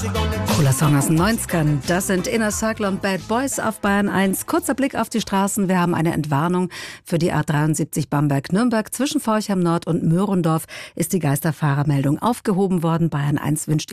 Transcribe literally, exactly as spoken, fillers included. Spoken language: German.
Cooler Song aus den neunzigern. Das sind Inner Circle und Bad Boys auf Bayern eins. Kurzer Blick auf die Straßen. Wir haben eine Entwarnung für die A dreiundsiebzig Bamberg-Nürnberg. Zwischen Forchheim Nord und Möhrendorf ist die Geisterfahrermeldung aufgehoben worden. Bayern eins wünscht